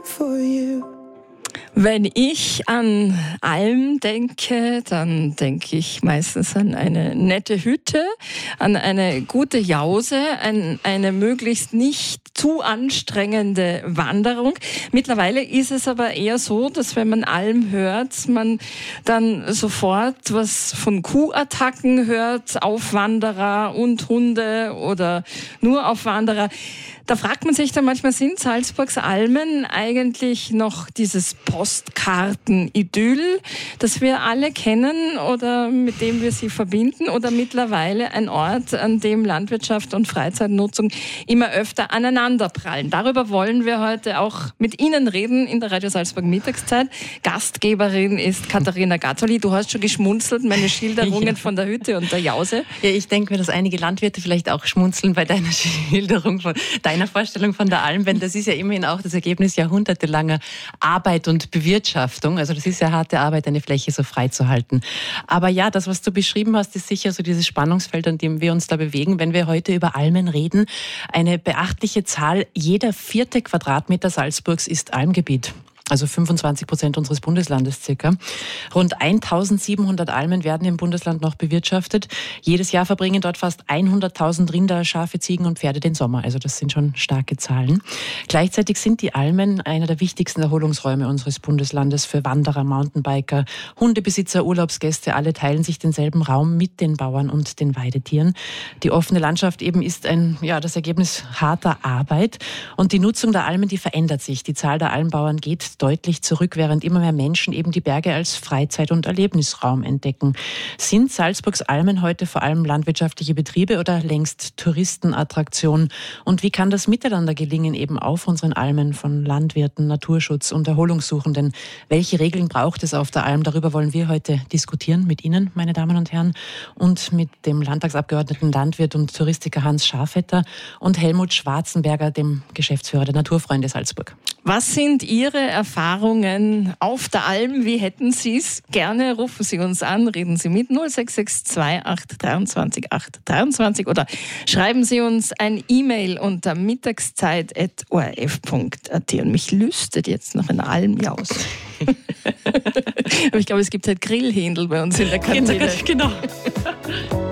for you. Wenn ich an Alm denke, dann denke ich meistens an eine nette Hütte, an eine gute Jause, an eine möglichst nicht zu anstrengende Wanderung. Mittlerweile ist es aber eher so, dass wenn man Alm hört, man dann sofort was von Kuhattacken hört, Aufwanderer und Hunde oder nur Aufwanderer. Da fragt man sich dann manchmal, sind Salzburgs Almen eigentlich noch dieses Postkarten-Idyll, das wir alle kennen oder mit dem wir sie verbinden, oder mittlerweile ein Ort, an dem Landwirtschaft und Freizeitnutzung immer öfter aneinanderprallen? Darüber wollen wir heute auch mit Ihnen reden in der Radio Salzburg Mittagszeit. Gastgeberin ist Katharina Gattoli. Du hast schon geschmunzelt, meine Schilderungen von der Hütte und der Jause. Ja, ich denke mir, dass einige Landwirte vielleicht auch schmunzeln bei deiner Schilderung von deiner Vorstellung von der Alm, denn das ist ja immerhin auch das Ergebnis jahrhundertelanger Arbeit und Bewirtschaftung. Also das ist ja harte Arbeit, eine Fläche so frei zu halten. Aber ja, das, was du beschrieben hast, ist sicher so dieses Spannungsfeld, an dem wir uns da bewegen, wenn wir heute über Almen reden. Eine beachtliche Zahl, jeder 4. Quadratmeter Salzburgs ist Almgebiet. Also 25% unseres Bundeslandes circa. Rund 1700 Almen werden im Bundesland noch bewirtschaftet. Jedes Jahr verbringen dort fast 100.000 Rinder, Schafe, Ziegen und Pferde den Sommer. Also das sind schon starke Zahlen. Gleichzeitig sind die Almen einer der wichtigsten Erholungsräume unseres Bundeslandes für Wanderer, Mountainbiker, Hundebesitzer, Urlaubsgäste. Alle teilen sich denselben Raum mit den Bauern und den Weidetieren. Die offene Landschaft eben ist das Ergebnis harter Arbeit. Und die Nutzung der Almen, die verändert sich. Die Zahl der Almbauern geht deutlich zurück, während immer mehr Menschen eben die Berge als Freizeit- und Erlebnisraum entdecken. Sind Salzburgs Almen heute vor allem landwirtschaftliche Betriebe oder längst Touristenattraktionen? Und wie kann das miteinander gelingen, eben auf unseren Almen von Landwirten, Naturschutz und Erholungssuchenden? Welche Regeln braucht es auf der Alm? Darüber wollen wir heute diskutieren mit Ihnen, meine Damen und Herren, und mit dem Landtagsabgeordneten, Landwirt und Touristiker Hans Schafetter und Helmut Schwarzenberger, dem Geschäftsführer der Naturfreunde Salzburg. Was sind Ihre Erfahrungen auf der Alm? Wie hätten Sie es? Gerne rufen Sie uns an, reden Sie mit 0662 823 823 oder schreiben Sie uns ein E-Mail unter mittagszeit@orf.at. Und mich lüstet jetzt noch eine Almjaus. Aber ich glaube, es gibt halt Grillhändel bei uns in der Kantine. Genau.